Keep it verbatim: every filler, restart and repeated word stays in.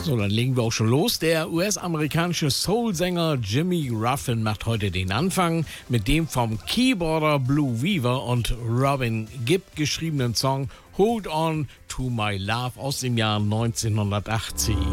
So, dann legen wir auch schon los. Der U S-amerikanische Soul-Sänger Jimmy Ruffin macht heute den Anfang mit dem vom Keyboarder Blue Weaver und Robin Gibb geschriebenen Song Hold On to My Love aus dem Jahr neunzehnhundertachtzig.